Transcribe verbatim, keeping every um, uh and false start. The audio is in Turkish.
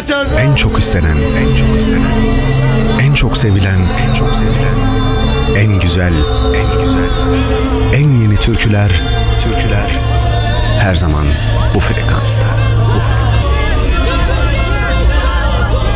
başardım. En çok istenen, en çok istenen, en çok sevilen, en çok sevilen, en güzel, en güzel, en yeni türküler, türküler her zaman bu frekansta.